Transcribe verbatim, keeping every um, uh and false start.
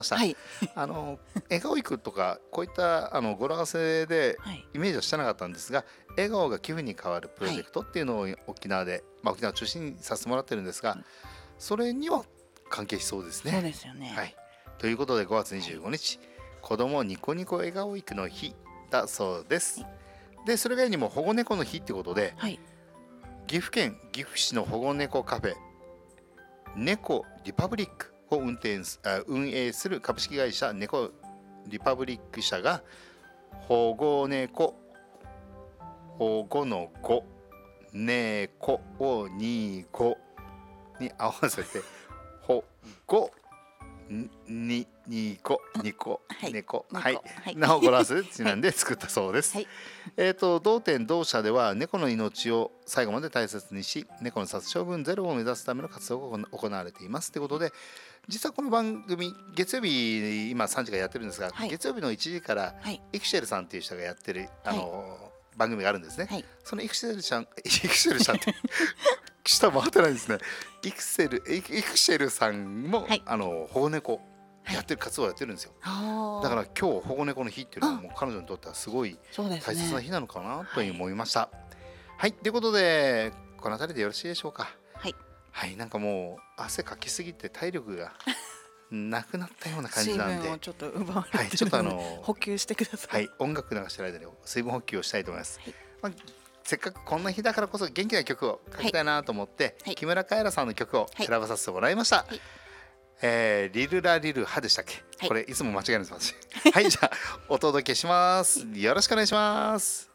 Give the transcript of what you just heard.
した。 はい。 あの笑顔育とかこういったあの語呂合わせではい。 イメージはしてなかったんですが、笑顔が寄付に変わるプロはい。 ジェクトっていうのを沖縄で、まあ、沖縄を中心にさせてもらってるんですが、 うん。 それには関係しそうですね。 そうですよね。 はい。ということでごがつはい。 にじゅうごにち、子どもニコニコ笑顔育の日だそうです。 はい。 で、それ以外にも保護猫の日ってことで、 はい。 岐阜県岐阜市の保護猫カフェ猫リパブリックを運転すあ運営する株式会社猫リパブリック社が保護猫、保護のご、猫をにごに合わせて保護ににこにこはい。 猫、はい、 猫。はい。 なお語呂合わせでちはい。 なんで作ったそうです。 はい。 えーと同店同社では猫の命を最後まで大切にし、猫の殺処分ゼロを目指すための活動が行われていますということで、実はこの番組月曜日今さんじからやってるんですが、 はい。 月曜日のいちじからはい。 イクシェルさんっていう人がやってるあはい。 の番組があるんですね。 はい。 そのイクシェルさんイクシェルさんって下回ってないんですね。イクセルイクイクシェルさんもはい。 あの保護猫はい。 やってる活動をやってるんですよ。だかあら今日保護猫の日っていうのはあ。 もう彼女にとってはすごいそうです大切なね。 日なのかなとはい。 思いました。はい、ということでこの辺りでよろしいでしょうか。 はい。 はい、なんかもう汗かきすぎて体力がなくなったような感じ水なんで、 分をちょっと奪われはい、ちょっとあてるのでの補給してください。 はい、音楽流してる間に水分補給をしたいと思います。 はい。 まあ、せっかくこんな日だからこそ元気な曲をかはい。 けたいなと思って、 はい。 木村カエラさんの曲をはい。 選ばさせてもらいました。 はい。 えーリルラリルハでしたっけ、 はい。 これいつも間違えるんです私。はい、じゃあお届けします。よろしくお願いします。